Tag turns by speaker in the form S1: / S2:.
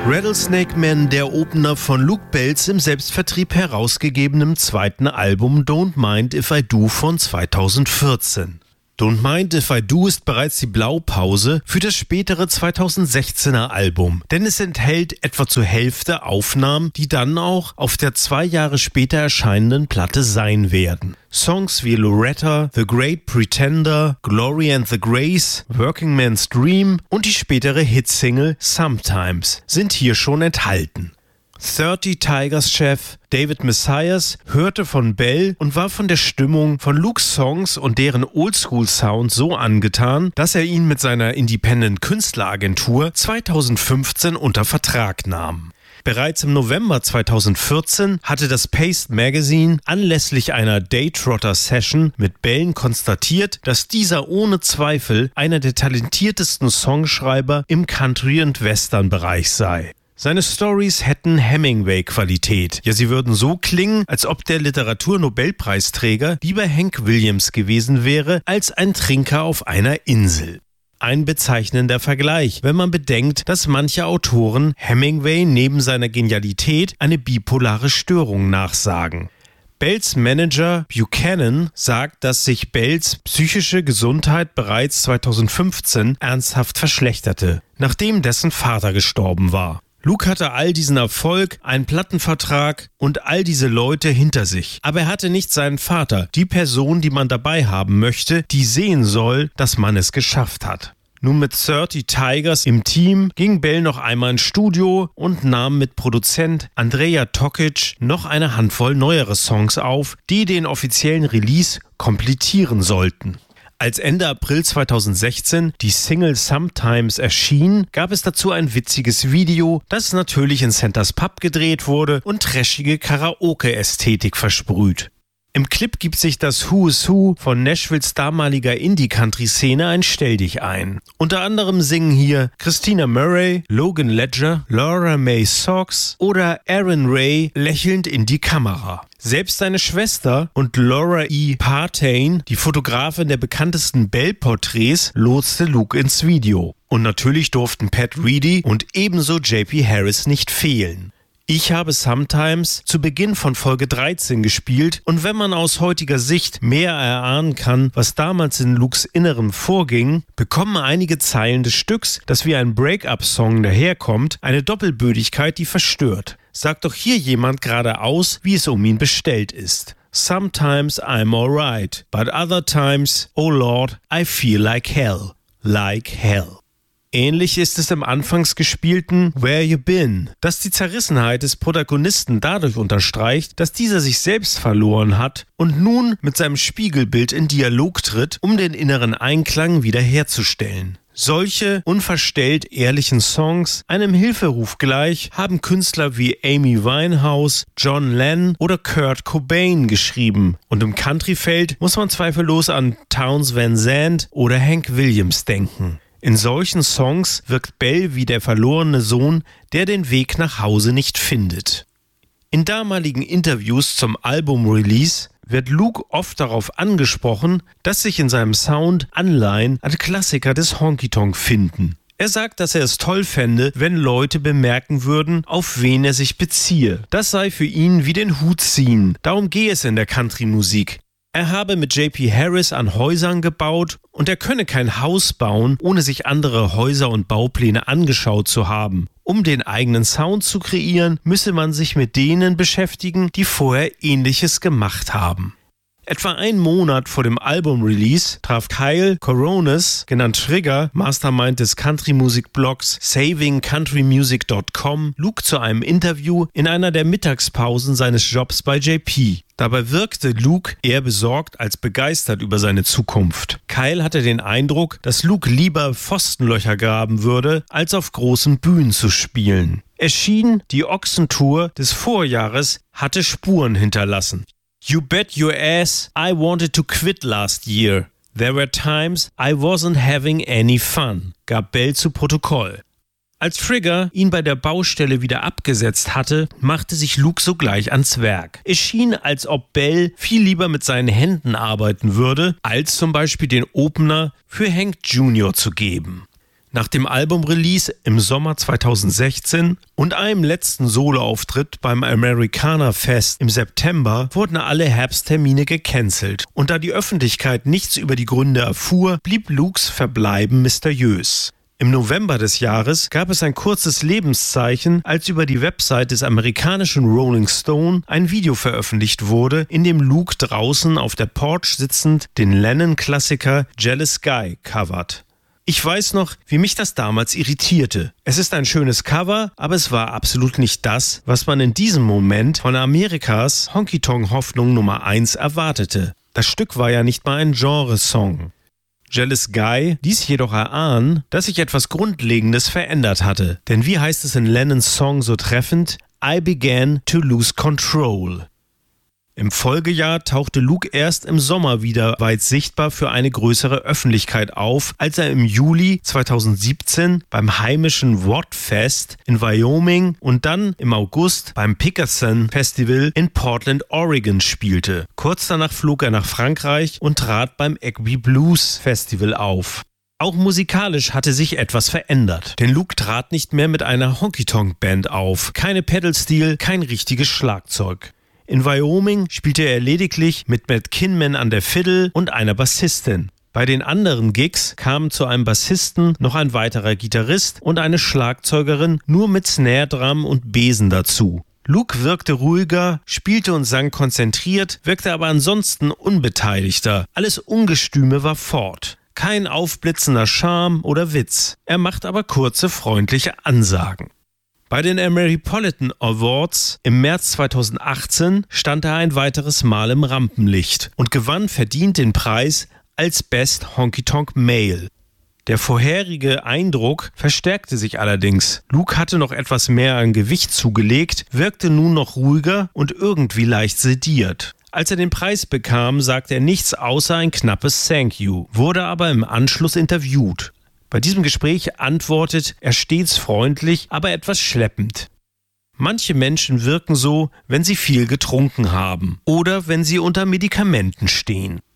S1: Rattlesnake Man, der Opener von Luke Bells im Selbstvertrieb herausgegebenem zweiten Album Don't Mind If I Do von 2014. Don't Mind If I Do ist bereits die Blaupause für das spätere 2016er Album, denn es enthält etwa zur Hälfte Aufnahmen, die dann auch auf der 2 Jahre später erscheinenden Platte sein werden. Songs wie Loretta, The Great Pretender, Glory and the Grace, Working Man's Dream und die spätere Hitsingle Sometimes sind hier schon enthalten. 30 Tigers Chef David Messias hörte von Bell und war von der Stimmung von Lukes Songs und deren Oldschool-Sound so angetan, dass er ihn mit seiner Independent-Künstleragentur 2015 unter Vertrag nahm. Bereits im November 2014 hatte das Paste Magazine anlässlich einer Daytrotter-Session mit Bell konstatiert, dass dieser ohne Zweifel einer der talentiertesten Songschreiber im Country- und Western-Bereich sei. Seine Stories hätten Hemingway-Qualität. Ja, sie würden so klingen, als ob der Literaturnobelpreisträger lieber Hank Williams gewesen wäre, als ein Trinker auf einer Insel. Ein bezeichnender Vergleich, wenn man bedenkt, dass manche Autoren Hemingway neben seiner Genialität eine bipolare Störung nachsagen. Bells Manager Buchanan sagt, dass sich Bells psychische Gesundheit bereits 2015 ernsthaft verschlechterte, nachdem dessen Vater gestorben war. Luke hatte all diesen Erfolg, einen Plattenvertrag und all diese Leute hinter sich. Aber er hatte nicht seinen Vater, die Person, die man dabei haben möchte, die sehen soll, dass man es geschafft hat. Nun mit 30 Tigers im Team ging Bell noch einmal ins Studio und nahm mit Produzent Andrea Tokic noch eine Handvoll neuere Songs auf, die den offiziellen Release komplettieren sollten. Als Ende April 2016 die Single Sometimes erschien, gab es dazu ein witziges Video, das natürlich in Santas Pub gedreht wurde und trashige Karaoke-Ästhetik versprüht. Im Clip gibt sich das Who is Who von Nashvilles damaliger Indie-Country-Szene ein Stelldichein. Unter anderem singen hier Christina Murray, Logan Ledger, Laura Mae Sox oder Aaron Ray lächelnd in die Kamera. Selbst seine Schwester und Laura E. Partain, die Fotografin der bekanntesten Bell-Porträts, lotste Luke ins Video. Und natürlich durften Pat Reedy und ebenso J.P. Harris nicht fehlen. Ich habe Sometimes zu Beginn von Folge 13 gespielt und wenn man aus heutiger Sicht mehr erahnen kann, was damals in Lukes Innerem vorging, bekommen einige Zeilen des Stücks, das wie ein Break-up-Song daherkommt, eine Doppelbödigkeit, die verstört. Sagt doch hier jemand geradeaus, wie es um ihn bestellt ist. Sometimes I'm alright, but other times, oh Lord, I feel like hell. Like hell. Ähnlich ist es im anfangs gespielten Where You Been, das die Zerrissenheit des Protagonisten dadurch unterstreicht, dass dieser sich selbst verloren hat und nun mit seinem Spiegelbild in Dialog tritt, um den inneren Einklang wiederherzustellen. Solche unverstellt ehrlichen Songs, einem Hilferuf gleich, haben Künstler wie Amy Winehouse, John Lennon oder Kurt Cobain geschrieben. Und im Countryfeld muss man zweifellos an Townes Van Zandt oder Hank Williams denken. In solchen Songs wirkt Bell wie der verlorene Sohn, der den Weg nach Hause nicht findet. In damaligen Interviews zum Album-Release wird Luke oft darauf angesprochen, dass sich in seinem Sound Anleihen an Klassiker des Honky-Tonk finden. Er sagt, dass er es toll fände, wenn Leute bemerken würden, auf wen er sich beziehe. Das sei für ihn wie den Hut ziehen. Darum gehe es in der Country-Musik. Er habe mit J.P. Harris an Häusern gebaut und er könne kein Haus bauen, ohne sich andere Häuser und Baupläne angeschaut zu haben. Um den eigenen Sound zu kreieren, müsse man sich mit denen beschäftigen, die vorher Ähnliches gemacht haben. Etwa einen Monat vor dem Album-Release traf Kyle Coronas, genannt Trigger, Mastermind des Country-Musik-Blogs savingcountrymusic.com, Luke zu einem Interview in einer der Mittagspausen seines Jobs bei JP. Dabei wirkte Luke eher besorgt als begeistert über seine Zukunft. Kyle hatte den Eindruck, dass Luke lieber Pfostenlöcher graben würde, als auf großen Bühnen zu spielen. Es schien, die Ochsentour des Vorjahres hatte Spuren hinterlassen. You bet your ass I wanted to quit last year. There were times I wasn't having any fun, gab Bell zu Protokoll. Als Trigger ihn bei der Baustelle wieder abgesetzt hatte, machte sich Luke sogleich ans Werk. Es schien, als ob Bell viel lieber mit seinen Händen arbeiten würde, als zum Beispiel den Opener für Hank Jr. zu geben. Nach dem Albumrelease im Sommer 2016 und einem letzten Soloauftritt beim Americana Fest im September wurden alle Herbsttermine gecancelt. Und da die Öffentlichkeit nichts über die Gründe erfuhr, blieb Lukes Verbleiben mysteriös. Im November des Jahres gab es ein kurzes Lebenszeichen, als über die Website des amerikanischen Rolling Stone ein Video veröffentlicht wurde, in dem Luke draußen auf der Porch sitzend den Lennon-Klassiker Jealous Guy covert. Ich weiß noch, wie mich das damals irritierte. Es ist ein schönes Cover, aber es war absolut nicht das, was man in diesem Moment von Amerikas Honky-Tonk-Hoffnung Nummer 1 erwartete. Das Stück war ja nicht mal ein Genresong. Jealous Guy ließ jedoch erahnen, dass sich etwas Grundlegendes verändert hatte. Denn wie heißt es in Lennons Song so treffend? I began to lose control. Im Folgejahr tauchte Luke erst im Sommer wieder weit sichtbar für eine größere Öffentlichkeit auf, als er im Juli 2017 beim heimischen Watt-Fest in Wyoming und dann im August beim Pickerson Festival in Portland, Oregon spielte. Kurz danach flog er nach Frankreich und trat beim Agby Blues Festival auf. Auch musikalisch hatte sich etwas verändert, denn Luke trat nicht mehr mit einer Honky-Tonk-Band auf, keine Pedal-Steel, kein richtiges Schlagzeug. In Wyoming spielte er lediglich mit Matt Kinman an der Fiddle und einer Bassistin. Bei den anderen Gigs kamen zu einem Bassisten noch ein weiterer Gitarrist und eine Schlagzeugerin nur mit Snare-Drum und Besen dazu. Luke wirkte ruhiger, spielte und sang konzentriert, wirkte aber ansonsten unbeteiligter. Alles Ungestüme war fort. Kein aufblitzender Charme oder Witz. Er macht aber kurze, freundliche Ansagen. Bei den Ameripolitan Awards im März 2018 stand er ein weiteres Mal im Rampenlicht und gewann verdient den Preis als Best Honky Tonk Male. Der vorherige Eindruck verstärkte sich allerdings. Luke hatte noch etwas mehr an Gewicht zugelegt, wirkte nun noch ruhiger und irgendwie leicht sediert. Als er den Preis bekam, sagte er nichts außer ein knappes Thank you, wurde aber im Anschluss interviewt. Bei diesem Gespräch antwortet er stets freundlich, aber etwas schleppend. Manche Menschen wirken so, wenn sie viel getrunken haben oder wenn sie unter Medikamenten stehen.